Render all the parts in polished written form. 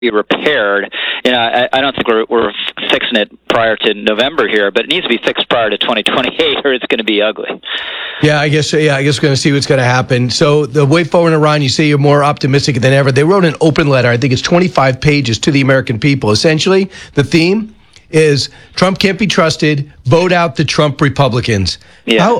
be repaired. I don't think we're fixing it prior to November here, but it needs to be fixed prior to 2028, or it's going to be ugly. I guess we're going to see what's going to happen. So the way forward in Iran, you say you're more optimistic than ever. They wrote an open letter, I think it's 25 pages, to the American people. Essentially, the theme is Trump can't be trusted, vote out the Trump Republicans. Yeah.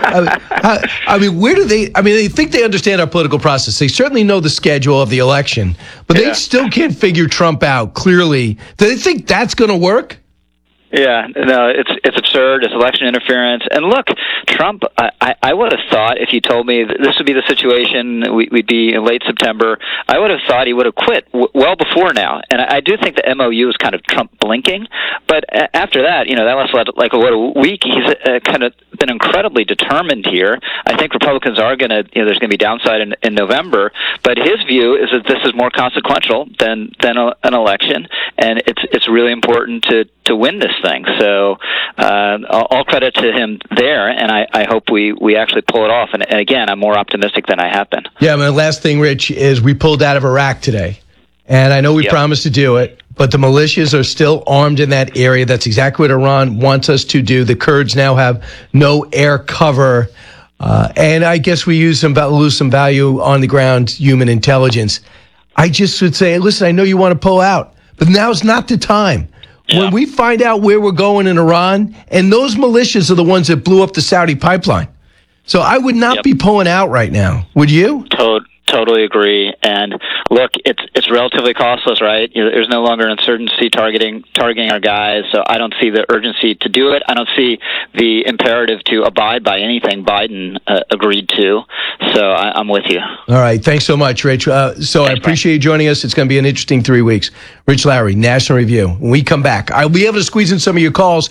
Where do they, they think they understand our political process. They certainly know the schedule of the election, but they still can't figure Trump out clearly. Do they think that's going to work? Yeah, no, it's absurd. It's election interference. And look, Trump, I would have thought, if you told me that this would be the situation, we'd be in late September, I would have thought he would have quit well before now. And I do think the MOU is kind of Trump blinking. But after that, that lasted like a week. He's kind of been incredibly determined here. I think Republicans are going to, there's going to be downside in November. But his view is that this is more consequential than an election. And it's really important to win this thing. So all credit to him there, and I hope we actually pull it off. And again, I'm more optimistic than I have been. Yeah, my last thing, Rich, is we pulled out of Iraq today. And I know we promised to do it, but the militias are still armed in that area. That's exactly what Iran wants us to do. The Kurds now have no air cover. And I guess we lose some value on the ground human intelligence. I just would say, listen, I know you want to pull out, but now's not the time. Yeah. When we find out where we're going in Iran, and those militias are the ones that blew up the Saudi pipeline. So I would not be pulling out right now. Would you? Totally agree. And look, it's relatively costless, right? There's no longer uncertainty targeting our guys, so I don't see the urgency to do it. I don't see the imperative to abide by anything Biden agreed to. So I'm with you. All right. Thanks so much, Rich. I appreciate you joining us. It's going to be an interesting 3 weeks. Rich Lowry, National Review. When we come back, I'll be able to squeeze in some of your calls,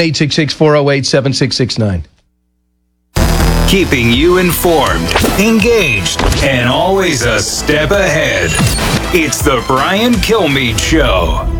1-866-408-7669. Keeping you informed, engaged, and always a step ahead. It's the Brian Kilmeade Show.